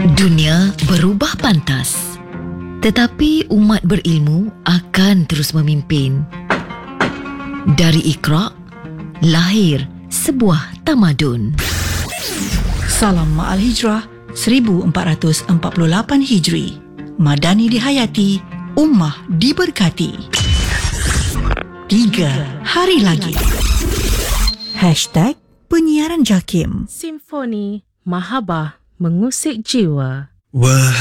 Dunia berubah pantas, tetapi umat berilmu akan terus memimpin. Dari Iqra, lahir sebuah tamadun. Salam Ma'al Hijrah 1448 Hijri. Madani dihayati, ummah diberkati. 3 hari lagi. #penyiaran JAKIM. Simfoni Mahabbah mengusik jiwa.